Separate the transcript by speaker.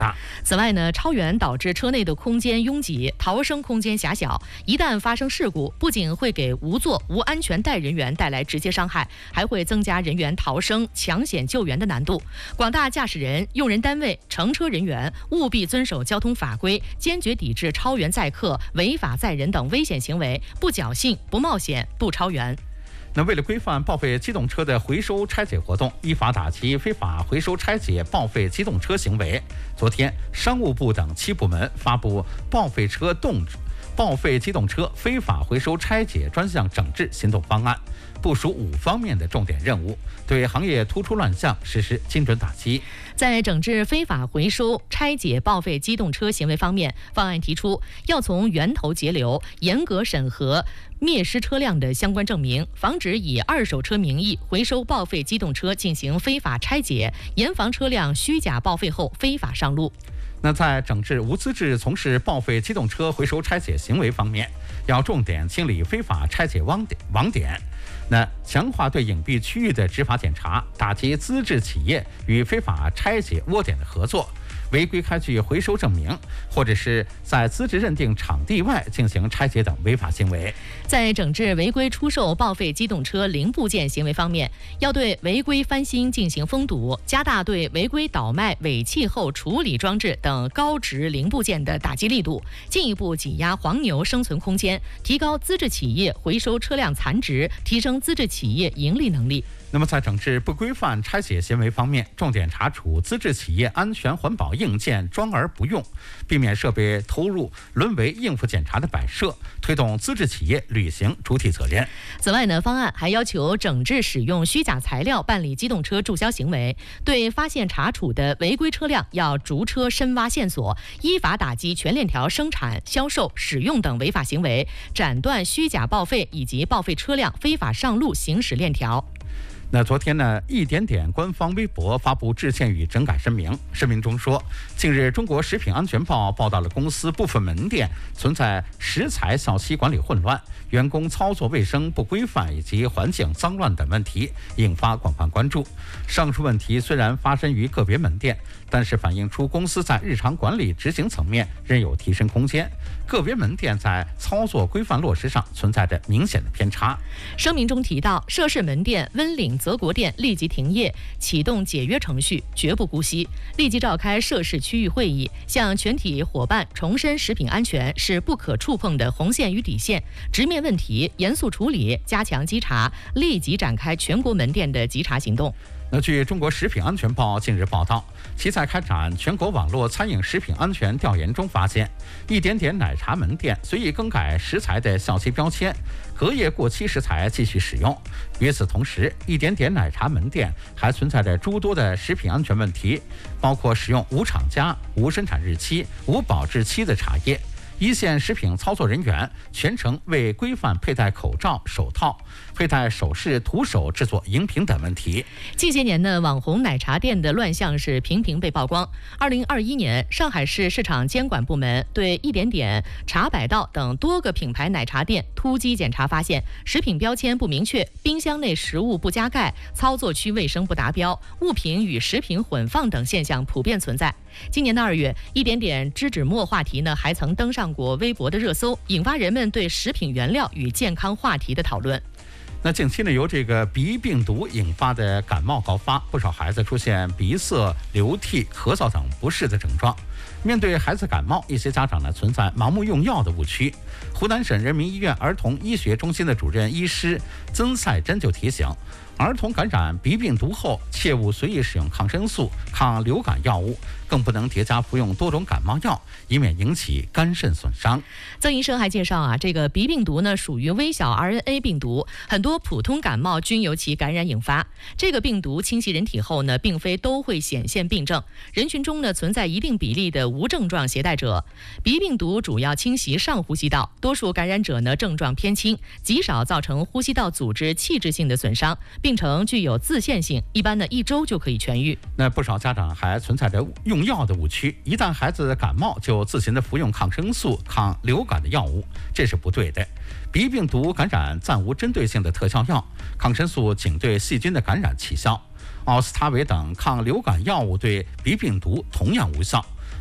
Speaker 1: 大。
Speaker 2: 此外呢，超员导致车内的空间拥挤，逃生空间狭小，一旦发生事故，不仅会给无座、无安全带人员带来直接伤害，还会增加人员逃生、抢险救援的难度。广大驾驶人、用人单位、乘车人员务必遵守交通法规，坚决抵制超员载客、违法载人等危险行为，不侥幸、不冒险、不超员。
Speaker 1: 那为了规范报废机动车的回收拆解活动，依法打击非法回收拆解报废机动车行为，昨天，商务部等7部门发布报废机动车非法回收拆解专项整治行动方案，部署5方面的重点任务，对行业突出乱象实施精准打击。
Speaker 2: 在整治非法回收拆解报废机动车行为方面，方案提出要从源头截流，严格审核灭失车辆的相关证明，防止以二手车名义回收报废机动车进行非法拆解，严防车辆虚假报废后非法上路。
Speaker 1: 那在整治无资质从事报废机动车回收拆解行为方面，要重点清理非法拆解网点。那强化对隐蔽区域的执法检查，打击资质企业与非法拆解窝点的合作，违规开具回收证明，或者是在资质认定场地外进行拆解等违法行为。
Speaker 2: 在整治违规出售报废机动车零部件行为方面，要对违规翻新进行封堵，加大对违规倒卖尾气后处理装置等高值零部件的打击力度，进一步挤压黄牛生存空间，提高资质企业回收车辆残值，提升资质企业盈利能力。
Speaker 1: 那么在整治不规范拆解行为方面，重点查处资质企业安全环保硬件装而不用，避免设备投入沦为应付检查的摆设，推动资质企业履行主体责任。
Speaker 2: 此外呢，方案还要求整治使用虚假材料办理机动车注销行为，对发现查处的违规车辆要逐车深挖线索，依法打击全链条生产、销售、使用等违法行为，斩断虚假报废以及报废车辆非法上路行驶链条。
Speaker 1: 那昨天呢，一点点官方微博发布致歉与整改声明。声明中说，近日中国食品安全报报道了公司部分门店存在食材效期管理混乱、员工操作卫生不规范以及环境脏乱等问题，引发广泛关注。上述问题虽然发生于个别门店，但是反映出公司在日常管理执行层面仍有提升空间，个别门店在操作规范落实上存在着明显的偏差。
Speaker 2: 声明中提到，涉事门店温岭泽国店立即停业，启动解约程序，绝不姑息，立即召开涉事区域会议，向全体伙伴重申食品安全是不可触碰的红线与底线，直面问题，严肃处理，加强稽查，立即展开全国门店的稽查行动。
Speaker 1: 那据中国食品安全报近日报道，其在开展全国网络餐饮食品安全调研中发现，一点点奶茶门店随意更改食材的效期标签，隔夜过期食材继续使用。与此同时，一点点奶茶门店还存在着诸多的食品安全问题，包括使用无厂家、无生产日期、无保质期的茶叶。一线食品操作人员全程未规范佩戴口罩、手套、佩戴首饰、徒手制作饮品等问题。
Speaker 2: 近些年呢，网红奶茶店的乱象是频频被曝光。2021年，上海市市场监管部门对一点点、茶百道等多个品牌奶茶店突击检查，发现食品标签不明确，冰箱内食物不加盖，操作区卫生不达标，物品与食品混放等现象普遍存在。今年的2月，一点点芝脂末话题呢还曾登上过微博的热搜，引发人们对食品原料与健康话题的讨论。
Speaker 1: 那近期呢，由这个鼻病毒引发的感冒高发，不少孩子出现鼻塞、流涕、咳嗽等不适的症状。面对孩子感冒，一些家长呢存在盲目用药的误区。湖南省人民医院儿童医学中心的主任医师曾赛珍就提醒，儿童感染鼻病毒后，切勿随意使用抗生素、抗流感药物，更不能叠加服用多种感冒药，以免引起肝肾损伤。
Speaker 2: 曾医生还介绍这个鼻病毒呢属于微小 RNA 病毒，很多普通感冒均由其感染引发。这个病毒侵袭人体后呢，并非都会显现病症，人群中呢存在一定比例的无症状携带者。鼻病毒主要侵袭上呼吸道，多数感染者呢症状偏轻，极少造成呼吸道组织器质性的损伤，病程具有自限性，一般呢1周就可以痊愈。
Speaker 1: 那不少家长还存在着用药的误区，一旦孩子感冒就自行的服用抗生素、抗流感的药物，这是不对的。鼻病毒感染暂无针对性的特效药，抗生素仅对细菌的感染起效，奥司他韦等抗流感药物对鼻病毒同样无效。